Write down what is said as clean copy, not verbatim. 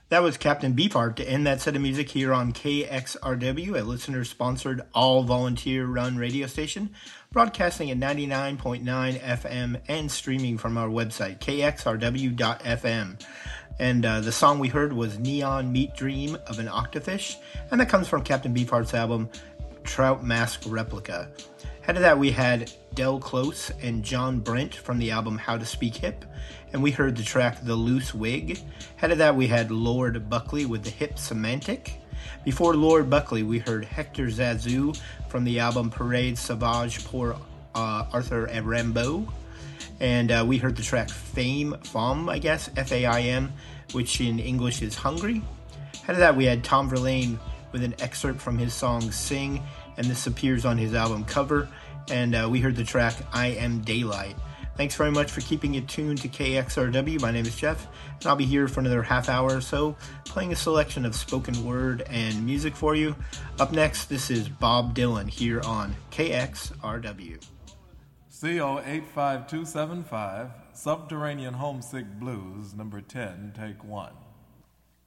That was Captain Beefheart to end that set of music here on KXRW, a listener-sponsored, all-volunteer-run radio station, broadcasting at 99.9 FM and streaming from our website, kxrw.fm. And the song we heard was Neon Meat Dream of an Octofish, and that comes from Captain Beefheart's album, Trout Mask Replica. Ahead of that, we had Del Close and John Brent from the album How to Speak Hip, and we heard the track The Loose Wig. Ahead of that, we had Lord Buckley with the Hip Semantic. Before Lord Buckley, we heard Hector Zazu from the album Parade Sauvage pour Arthur Rimbaud. And we heard the track Fame, I guess, F-A-I-M, which in English is Hungry. Ahead of that, we had Tom Verlaine with an excerpt from his song Sing, and this appears on his album Cover. And we heard the track I Am Daylight. Thanks very much for keeping it tuned to KXRW. My name is Jeff, and I'll be here for another half hour or so, playing a selection of spoken word and music for you. Up next, this is Bob Dylan here on KXRW. CO 85275, Subterranean Homesick Blues, number 10, take 1.